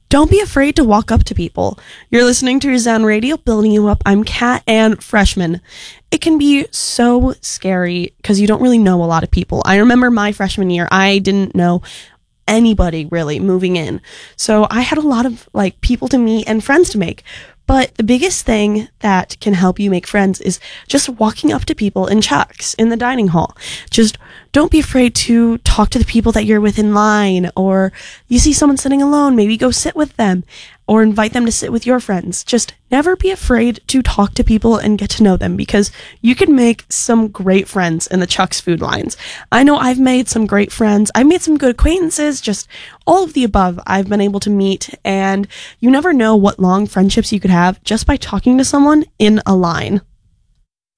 Don't be afraid to walk up to people. You're listening to Zen Radio, Building You Up. I'm Kat, and freshman. It can be so scary because you don't really know a lot of people. I remember my freshman year, I didn't know anybody really moving in. So I had a lot of people to meet and friends to make. But the biggest thing that can help you make friends is just walking up to people in Chuck's in the dining hall. Just don't be afraid to talk to the people that you're with in line, or you see someone sitting alone, maybe go sit with them or invite them to sit with your friends. Just never be afraid to talk to people and get to know them, because you can make some great friends in the Chuck's food lines. I know I've made some great friends. I've made some good acquaintances, just all of the above I've been able to meet, and you never know what long friendships you could have just by talking to someone in a line.